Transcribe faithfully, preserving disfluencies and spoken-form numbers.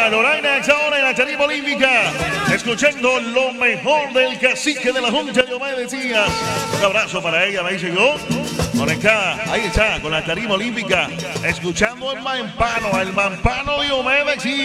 hora, Loraina, esa hora en la tarima olímpica, escuchando lo mejor del cacique de la Junta de Diomedes Díaz. Un abrazo para ella, me dice yo. Por acá, ahí está, con la tarima olímpica, escuchando el mampano, el mampano de Diomedes Díaz.